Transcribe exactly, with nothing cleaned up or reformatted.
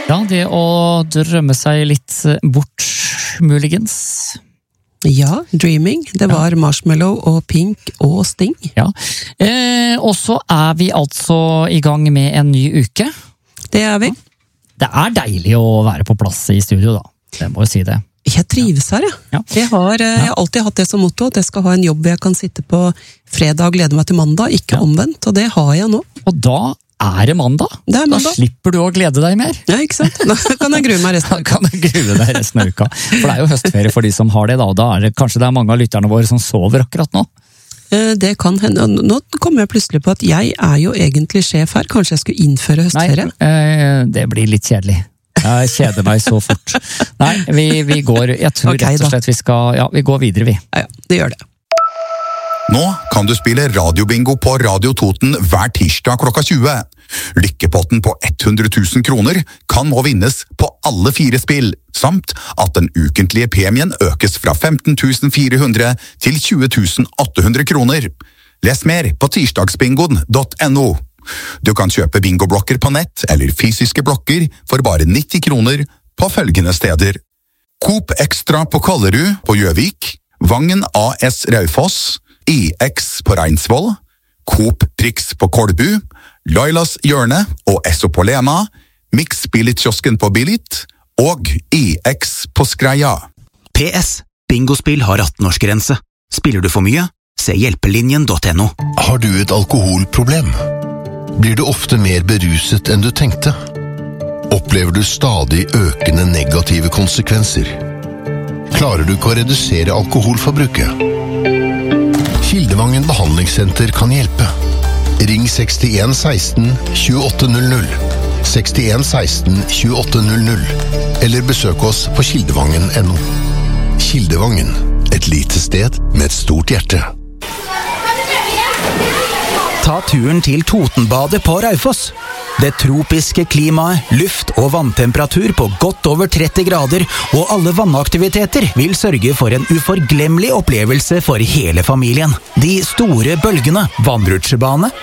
Ja, det å drømme seg litt bort, muligens. Ja, Dreaming. Det var ja. Marshmallow og Pink og Sting. Ja, eh, og så er vi altså i gang med en ny uke. Det er vi. Det er deilig å være på plass i studio, da. Det må jeg si det. Jeg trives her, ja. ja. Jeg, har, jeg har alltid hatt det som motto, at jeg skal ha en jobb hvor jeg kan sitte på fredag og glede meg til mandag, ikke ja. Omvendt, og det har jeg nå. Og da er det mandag. Det er mandag. Da slipper du å glede deg mer. Ja, ikke sant? Da kan jeg grue meg resten av uka. Da kan jeg grue deg resten av uka. For det er jo høstferie for de som har det da, og da er det kanskje det er mange av lytterne våre som sover akkurat nå. Det kan hende. Nå kommer jeg plutselig på at jeg er jo egentlig sjef her. Kanskje jeg skulle innføre høstferie? Nei, det blir litt kjedelig. Jeg kjeder meg så fort. Nei, vi, vi går, jeg tror okay, rett og slett vi skal, ja, vi går videre vi. Ja, ja, det gjør det. Nå kan du spille radiobingo på Radio Toten hver tirsdag klokka tjue. Lykkepotten på hundre tusen kroner kan nå vinnes på alle fire spill, samt at den ukentlige premien økes fra femten tusen fire hundre til tjue tusen åtte hundre kroner. Les mer på tirsdagsbingoen punktum no. Du kan kjøpe bingoblokker på nett eller fysiske blokker for bare nitti kroner på følgende steder. Coop Extra på Kallerud på Gjøvik, Vangen A S Raufoss, I X på Reinsvoll, Coop Prix på Kolbu, Lailas Hjørne og Esso på Lena, Mix Billit-kiosken på Billit og I X på Skreia. P S. Bingospill har atten-årsgrense. Spiller du for mye? Se hjelpelinjen punktum no. Har du et alkoholproblem? Blir du ofte mer beruset enn du tenkte? Opplever du stadig økende negative konsekvenser? Klarer du ikke å redusere alkoholforbruket? Kildevangen behandlingssenter kan hjelpe. Ring sekstien seksten tjueåtte null null, sekstien seksten tjueåtte null null, eller besøk oss på kildevangen punktum no. Kildevangen, et lite sted med et stort hjerte. Ta turen til Totenbadet på Raufoss. Det tropiske klimaet, luft og vanntemperatur på godt over tretti grader og alle vannaktiviteter vil sørge for en uforglemmelig opplevelse for hele familien. De store bølgene, vannrutsjebane,